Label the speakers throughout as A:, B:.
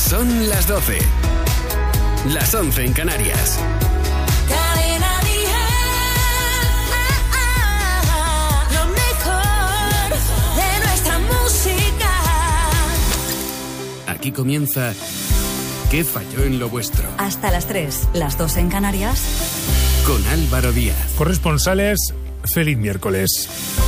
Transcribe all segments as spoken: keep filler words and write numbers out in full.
A: Son las doce. Las once en Canarias.
B: Cadena Dial. Lo mejor de nuestra música.
A: Aquí comienza ¿Qué falló en lo vuestro?
C: Hasta las tres, las dos en Canarias.
A: Con Álvaro Díaz.
D: Corresponsales, feliz miércoles.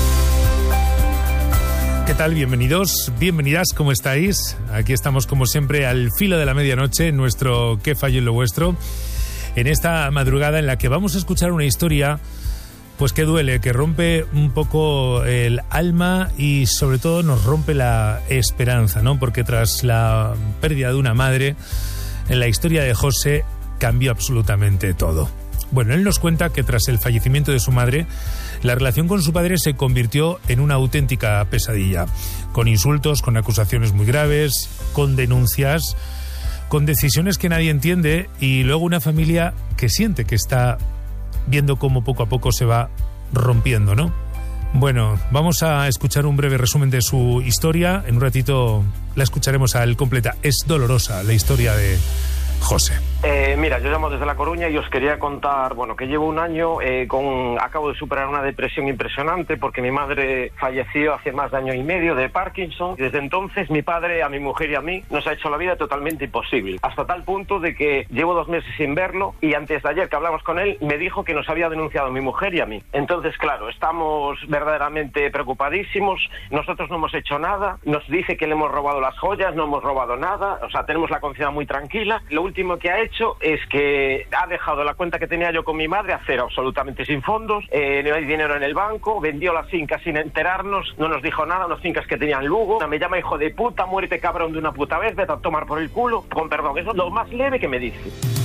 D: ¿Qué tal? Bienvenidos, bienvenidas, ¿cómo estáis? Aquí estamos como siempre al filo de la medianoche en nuestro ¿Qué falló en lo vuestro? En esta madrugada en la que vamos a escuchar una historia pues que duele, que rompe un poco el alma y sobre todo nos rompe la esperanza, ¿no? Porque tras la pérdida de una madre, en la historia de José cambió absolutamente todo. Bueno, él nos cuenta que tras el fallecimiento de su madre, la relación con su padre se convirtió en una auténtica pesadilla, con insultos, con acusaciones muy graves, con denuncias, con decisiones que nadie entiende y luego una familia que siente que está viendo cómo poco a poco se va rompiendo, ¿no? Bueno, vamos a escuchar un breve resumen de su historia. En un ratito la escucharemos al completa. Es dolorosa la historia de José.
E: Eh, mira, yo llamo desde La Coruña y os quería contar, bueno, que llevo un año eh, con, acabo de superar una depresión impresionante porque mi madre falleció hace más de año y medio de Parkinson. Desde entonces mi padre, a mi mujer y a mí, nos ha hecho la vida totalmente imposible, hasta tal punto de que llevo dos meses sin verlo y antes de ayer que hablamos con él me dijo que nos había denunciado a mi mujer y a mí. Entonces, claro, estamos verdaderamente preocupadísimos, nosotros no hemos hecho nada, nos dice que le hemos robado las joyas, no hemos robado nada, o sea, tenemos la conciencia muy tranquila. Lo último que ha hecho es que ha dejado la cuenta que tenía yo con mi madre a cero, absolutamente sin fondos, eh, no hay dinero en el banco, vendió las fincas sin enterarnos, no nos dijo nada, unas fincas que tenían Lugo, me llama hijo de puta, muérete cabrón de una puta vez, vete a tomar por el culo, con perdón, eso es lo más leve que me dice.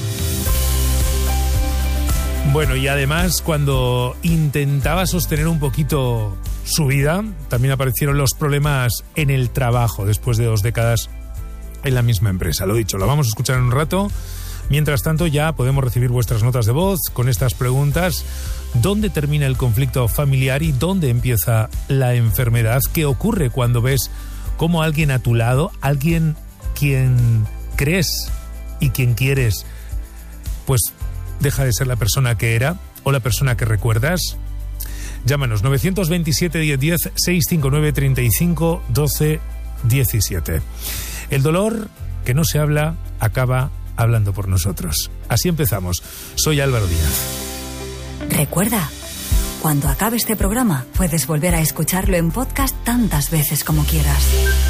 D: Bueno, y además cuando intentaba sostener un poquito su vida, también aparecieron los problemas en el trabajo después de dos décadas en la misma empresa. Lo dicho, lo vamos a escuchar en un rato. Mientras tanto, ya podemos recibir vuestras notas de voz con estas preguntas. ¿Dónde termina el conflicto familiar y dónde empieza la enfermedad? ¿Qué ocurre cuando ves cómo alguien a tu lado, alguien quien crees y quien quieres, pues deja de ser la persona que era o la persona que recuerdas? Llámanos nueve dos siete, diez diez, seis cinco nueve, treinta y cinco, doce, diecisiete. El dolor que no se habla acaba hablando por nosotros. Así empezamos. Soy Álvaro Díaz.
C: Recuerda, cuando acabe este programa puedes volver a escucharlo en podcast tantas veces como quieras.